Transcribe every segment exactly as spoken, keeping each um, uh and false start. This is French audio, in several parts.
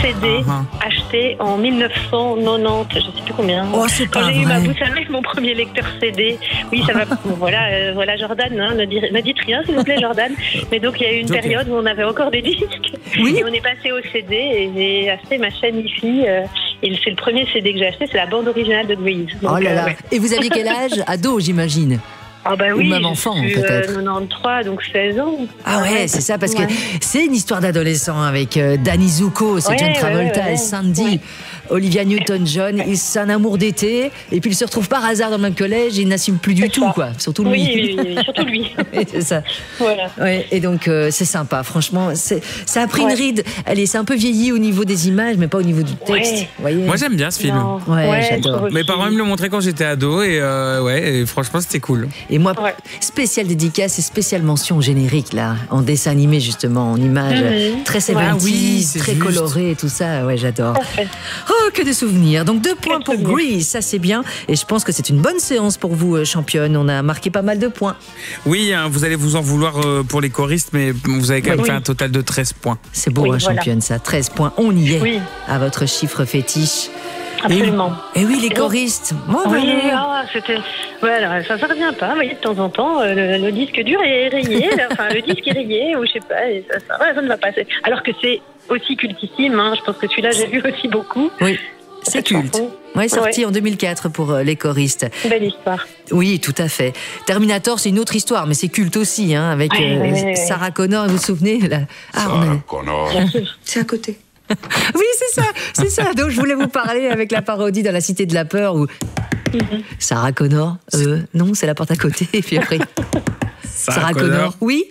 C D uh-huh. acheté en mille neuf cent quatre-vingt-dix, je sais plus combien. Oh, c'est pas Quand j'ai vrai. eu ma boîte avec mon premier lecteur C D. Oui, ça va. Bon, voilà, euh, voilà Jordan, hein, ne, dites, ne dites rien s'il vous plaît Jordan. Mais donc il y a eu une okay. période où on avait encore des disques. Oui. Et on est passé au C D et j'ai acheté ma chaîne hi-fi. Euh, et c'est le premier C D que j'ai acheté, c'est la bande originale de Grease. Donc, oh là là. Euh, ouais. Et vous aviez quel âge? Ado, j'imagine. Ah bah oui, ou même enfant je suis, peut-être. Euh, quatre-vingt-treize, donc seize ans. Ah ouais, c'est ça, parce ouais. que c'est une histoire d'adolescent avec euh, Danny Zuko, c'est ouais, John Travolta ouais, ouais, et Sandy, ouais. Olivia Newton-John. Ouais. C'est un amour d'été, et puis il se retrouve par hasard dans le même collège et il n'assume plus du c'est tout, ça. Quoi. Surtout lui. Oui, oui, oui, oui surtout lui. C'est ça. Voilà. Ouais, et donc euh, c'est sympa, franchement. C'est, ça a pris ouais. une ride. Allez, c'est un peu vieilli au niveau des images, mais pas au niveau du texte. Ouais. Voyez. Moi j'aime bien ce film. Non. Ouais, ouais, j'adore. Mes parents me l'ont montré quand j'étais ado, et euh, ouais, et franchement c'était cool. Et moi. Ouais. Spéciale dédicace et spéciale mention générique là, en dessin animé justement, en images mmh. très soixante-dix, ah oui, très juste. Colorées et tout ça, ouais j'adore. Okay. Oh que de souvenirs. Donc deux points pour Grease, ça c'est bien et je pense que c'est une bonne séance pour vous championne, on a marqué pas mal de points. Oui, hein, vous allez vous en vouloir pour les choristes mais vous avez quand même oui. fait un total de treize points. C'est beau oui, hein, voilà. championne ça, treize points, on y est oui. à votre chiffre fétiche. Absolument. Et, et oui, les choristes. Moi, oui, ah, c'était. Voilà, ça ne revient pas. Vous voyez, de temps en temps, euh, le, le disque dur est rayé. enfin, le disque est rayé, ou je sais pas, et ça, ça, ça ne va pas. Alors que c'est aussi cultissime. Hein, je pense que celui-là, j'ai vu aussi beaucoup. Oui. C'est culte. Oui, sorti ouais. en deux mille quatre pour euh, les choristes. Belle histoire. Oui, tout à fait. Terminator, c'est une autre histoire, mais c'est culte aussi, hein, avec ouais, euh, ouais, ouais, Sarah Connor. Vous vous souvenez là ah, Sarah on a... Connor. C'est à côté. Oui, c'est ça, c'est ça. Donc je voulais vous parler avec la parodie dans La Cité de la Peur où mm-hmm. Sarah Connor, euh, non, c'est la porte à côté. Et puis après, Sarah, Sarah Connor. Connor, oui.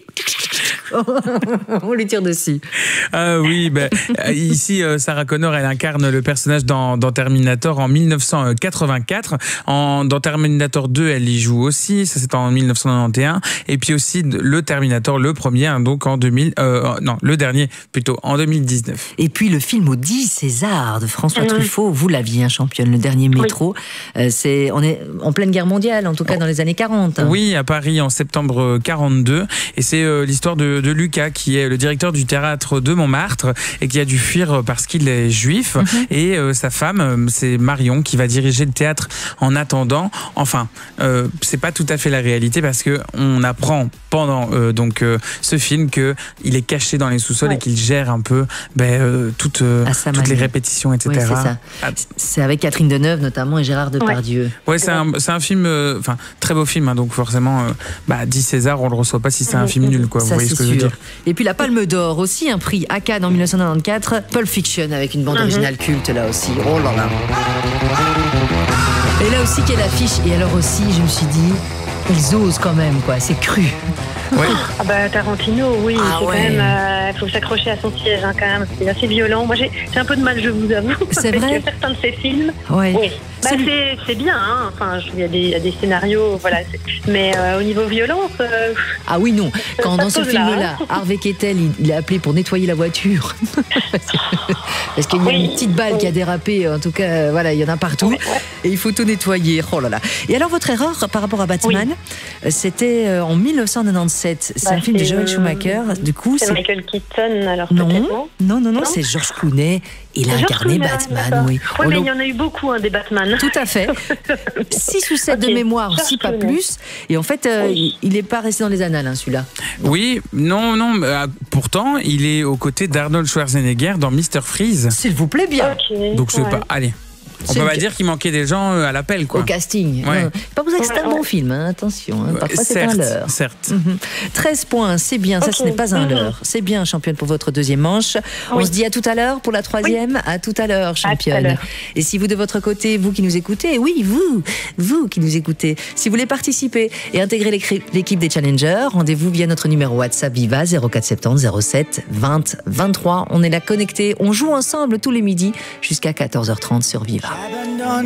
On lui tire dessus. Ah oui, ben, ici, Sarah Connor, elle incarne le personnage dans, dans Terminator en mille neuf cent quatre-vingt-quatre. En, dans Terminator deux, elle y joue aussi. Ça, c'est en mille neuf cent quatre-vingt-onze. Et puis aussi le Terminator, le premier, hein, donc en deux mille... Euh, non, le dernier, plutôt, en deux mille dix-neuf. Et puis le film aux dix Césars de François mmh. Truffaut, vous l'aviez, hein, championne, le dernier Métro. Oui. Euh, c'est, on est en pleine guerre mondiale, en tout cas dans les années quarante. Hein. Oui, à Paris, en septembre quarante-deux. Et c'est euh, l'histoire de, de Lucas, qui est le directeur du théâtre de Montmartre et qui a dû fuir parce qu'il est juif. Mmh. Et euh, sa femme, c'est Marion, qui va diriger le théâtre en attendant. Enfin, euh, c'est pas tout à fait la réalité parce que on apprend pendant euh, donc euh, ce film que il est caché dans les sous-sols ouais. et qu'il gère un peu ben, euh, toutes, euh, toutes les répétitions, et cetera. Oui, c'est ça. Ah. C'est avec Catherine Deneuve notamment et Gérard Depardieu. Ouais, ouais c'est un, c'est un film, enfin euh, très beau film, hein, donc forcément, euh, bah, dix César, on le reçoit pas si c'est un film nul, quoi. Ça, vous voyez ce que sûr. Je veux dire. Et puis la Palme d'Or aussi, un prix à Cannes en mille neuf cent quatre-vingt-quatorze, Pulp Fiction avec une bande mm-hmm. originale culte là aussi. Oh là là. Et là aussi quelle affiche. Et alors aussi, je me suis dit, ils osent quand même, quoi. C'est cru. Ouais. Ah bah Tarantino, oui, ah c'est ouais. quand même, euh, il faut s'accrocher à son siège, hein, quand même. C'est assez violent. Moi, j'ai, j'ai un peu de mal, je vous avoue. C'est avec vrai. Certains de ces films. Ouais. Oui. Bah, c'est, c'est bien, hein. Enfin, il y a des, il y a des scénarios, voilà. Mais euh, au niveau violence. Euh, ah oui, non. Quand dans ce film-là, là, hein. Harvey Keitel, il, il a appelé pour nettoyer la voiture. Parce qu'il y a oui. une petite balle oui. qui a dérapé. En tout cas, voilà, il y en a partout. Oui, ouais. Et il faut tout nettoyer. Oh là là. Et alors, votre erreur par rapport à Batman, oui. c'était en mille neuf cent quatre-vingt-dix-sept. C'est bah, un film de Joel Schumacher. Du coup, c'est, c'est Michael Keaton, alors non, peut-être non, non, non, non, c'est George Clooney. Il a incarné Clooney, Batman, d'accord. oui. Oui, mais il y en a eu beaucoup, hein, des Batman. Tout à fait. Six ou sept okay. de mémoire, George si pas Clooney. Plus. Et en fait, euh, oui. il n'est pas resté dans les annales, hein, celui-là. Non. Oui, non, non. Euh, pourtant, il est aux côtés d'Arnold Schwarzenegger dans mister Freeze. S'il vous plaît bien. Okay. Donc, je sais ouais. pas. Allez. On c'est peut pas dire qu'il manquait des gens à l'appel, quoi. Au casting. Ouais. Pas besoin que c'est un bon film, hein. Attention. Hein. Parfois, c'est un leurre. Certes. Mm-hmm. treize points, c'est bien. Okay. Ça, ce n'est pas un leurre. C'est bien, championne, pour votre deuxième manche. Oui. On se dit à tout à l'heure pour la troisième. Oui. À tout à l'heure, championne. À l'heure. Et si vous, de votre côté, vous qui nous écoutez, oui, vous, vous qui nous écoutez, si vous voulez participer et intégrer l'équipe des Challengers, rendez-vous via notre numéro WhatsApp Viva zéro quatre sept zéro sept vingt vingt-trois. On est là connectés. On joue ensemble tous les midis jusqu'à quatorze heures trente sur Viva.